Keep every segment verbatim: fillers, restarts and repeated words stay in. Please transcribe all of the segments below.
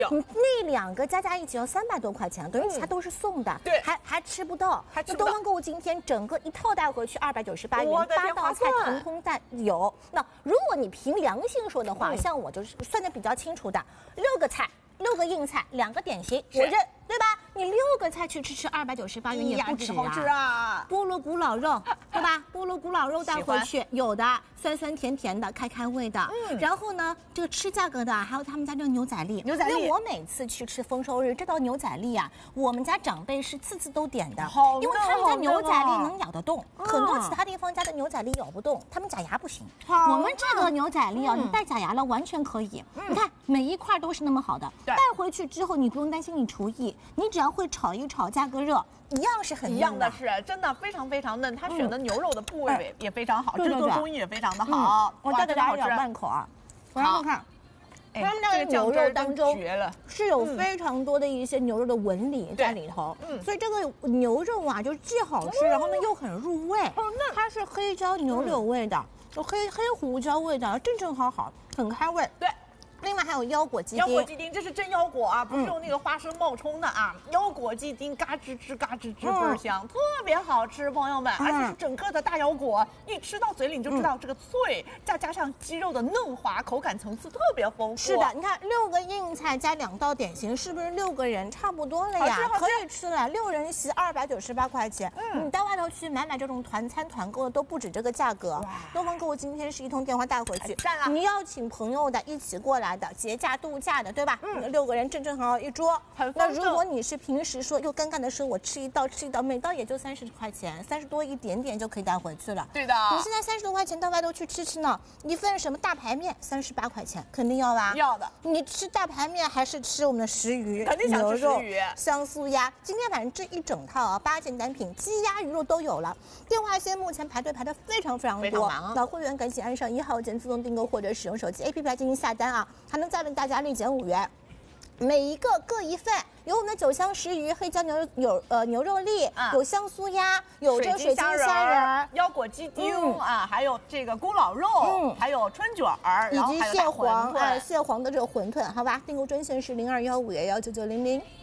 你那两个加在一起要三百多块钱，等于其他都是送的， 对， 还还吃不到。 还吃不到。 东方购物今天整个一套带回去二百九十八元，八道菜通通带有。那如果你凭良心说的话，嗯、像我就是算的比较清楚的，六个菜。六个硬菜，两个点心，我认，对吧？你六个菜去吃吃二百九十八元也不止啊！ 好吃啊！ 菠萝古老肉，对吧？菠萝古老肉带回去，有的酸酸甜甜的，开开胃的。嗯。然后呢，这个吃价格的还有他们家这个牛仔粒， 牛仔粒。 因为我每次去吃丰收日，这道牛仔粒啊，我们家长辈是次次都点的， 好因为他们家牛仔粒能咬得动，很多其他地方家的牛仔粒咬不动，他们假牙不行。我们这个牛仔粒啊，你带假牙了完全可以。你看每一块都是那么好的，带回去之后你不用担心你厨艺，你只要会炒一炒。加个热，一样是很嫩的， 一样的是真的非常非常嫩。他选的牛肉的部位也非常好，制作工艺也非常的好。 我再给大家咬半口啊，我让你看，他们那个牛肉当中是有非常多的一些牛肉的纹理在里头，嗯，所以这个牛肉啊，就既好吃，然后呢又很入味。它是黑椒牛柳味的，有黑黑胡椒味的，正正好好，很开胃。 对。 另外还有腰果鸡丁， 腰果鸡丁这是真腰果啊，不是用那个花生冒充的啊。嗯、腰果鸡丁嘎吱吱嘎吱吱倍儿香，嗯、特别好吃，朋友们，嗯、而且是整个的大腰果，一吃到嘴里你就知道这个脆，嗯、再加上鸡肉的嫩滑，口感层次特别丰富。 是的，你看六个硬菜加两道点心，是不是六个人差不多了呀？可以吃了，六人席二百九十八块钱。嗯，你到外头去买买这种团餐团购的都不止这个价格。东方购物今天是一通电话带回去，你要请朋友的一起过来。的节假度假的，对吧？嗯，六个人正正好好一桌。那如果你是平时说又尴尬的说，我吃一道吃一道，每道也就三十块钱，三十多一点点就可以带回去了。 对的。 你现在三十多块钱到外头去吃吃呢，一份什么大排面三十八块钱，肯定要吧？ 要的。 你吃大排面还是吃我们的食鱼？ 肯定想吃食鱼、 香酥鸭。今天反正这一整套啊，八件单品，鸡鸭鱼肉都有了。电话线目前排队排的非常非常多，老会员赶紧按上一号键自动订购或者使用手机 A P P 来进行下单啊。还能再为大家立减五元，每一个各一份，有我们的酒香食鱼、黑椒牛有呃牛肉粒，啊、有香酥鸭，有这水晶虾仁、 腰果鸡丁、嗯、啊，还有这个咕老肉，嗯、还有春卷儿， 以及蟹黄啊蟹黄的这个馄饨，好吧？订购专线是零二幺五幺幺九九零零。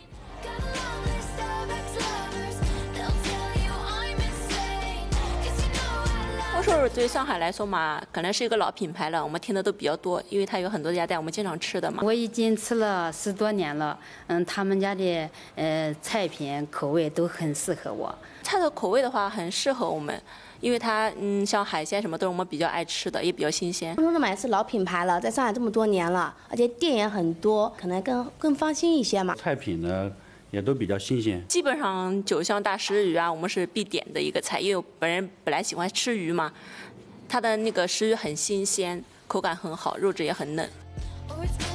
丰收日对上海来说嘛，可能是一个老品牌了，我们听的都比较多，因为它有很多家店我们经常吃的嘛。 我已经吃了十多年了，嗯，他们家的呃菜品口味都很适合我。 它的口味的话很适合我们，因为它嗯像海鲜什么都是我们比较爱吃的，也比较新鲜。 丰收日买是老品牌了，在上海这么多年了，而且店也很多，可能更更放心一些嘛。 菜品呢？也都比较新鲜， 基本上九香大石鱼啊，我们是必点的一个菜，因为我本人本来喜欢吃鱼嘛，它的那个石鱼很新鲜，口感很好，肉质也很嫩。